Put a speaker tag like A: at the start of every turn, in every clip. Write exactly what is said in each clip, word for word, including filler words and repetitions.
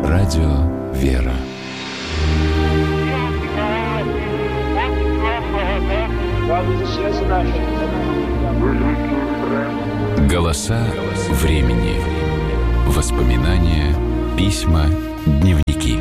A: Радио «Вера». Голоса времени. Воспоминания, письма, дневники.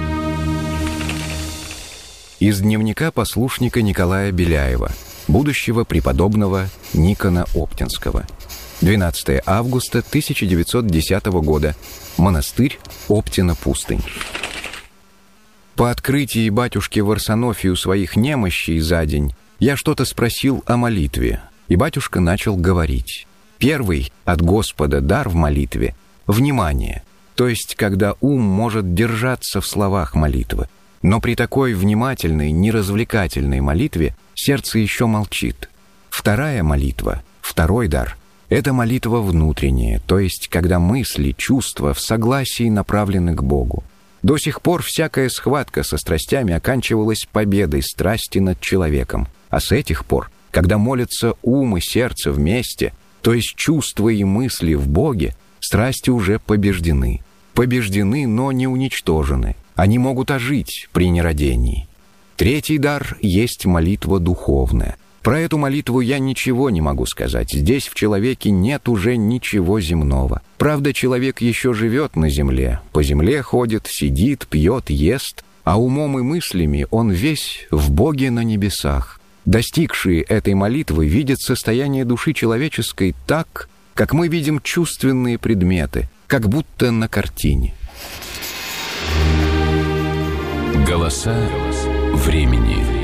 B: Из дневника послушника Николая Беляева, будущего преподобного Никона Оптинского. двенадцатого августа тысяча девятьсот десятого года. Монастырь Оптина-Пустынь. По открытии батюшки Варсонофию своих немощей за день я что-то спросил о молитве, и батюшка начал говорить. Первый от Господа дар в молитве — внимание, то есть когда ум может держаться в словах молитвы. Но при такой внимательной, неразвлекательной молитве сердце еще молчит. Вторая молитва, второй дар — это молитва внутренняя, то есть когда мысли, чувства в согласии направлены к Богу. До сих пор всякая схватка со страстями оканчивалась победой страсти над человеком, а с этих пор, когда молятся ум и сердце вместе, то есть чувства и мысли в Боге, страсти уже побеждены. Побеждены, но не уничтожены. Они могут ожить при нерадении. Третий дар есть молитва духовная. Про эту молитву я ничего не могу сказать. Здесь в человеке нет уже ничего земного. Правда, человек еще живет на земле. По земле ходит, сидит, пьет, ест, а умом и мыслями он весь в Боге на небесах. Достигшие этой молитвы видят состояние души человеческой так, как мы видим чувственные предметы, как будто на картине.
A: Голоса времени.